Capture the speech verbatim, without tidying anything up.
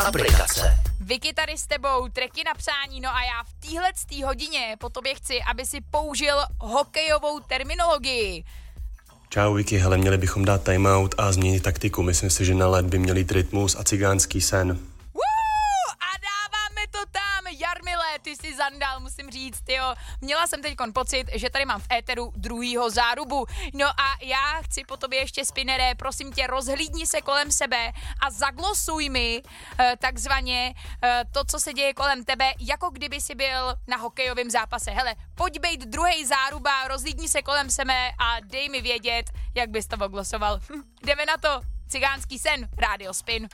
aplikace. Vicky tady s tebou, tracky na přání, no a já v téhletý hodině po tobě chci, aby si použil hokejovou terminologii. Čau Vicky, hele, měli bychom dát timeout a změnit taktiku. Myslím si, že na led by měl jít rytmus a cigánský sen. Woo! A dáváme to tam, Jarmile, ty jsi zandal, musím říct, jo. Měla jsem teďkon pocit, že tady mám v éteru druhýho zárubu. No a já chci po tobě ještě, Spinnere, prosím tě, rozhlídni se kolem sebe a zaglosuj mi eh, takzvaně eh, to, co se děje kolem tebe, jako kdyby si byl na hokejovém zápase. Hele, pojď bejt druhý záruba, rozhlídni se kolem sebe a dej mi vědět, jak bys to oglosoval. Jdeme na to. Cigánský sen, Rádio Spin.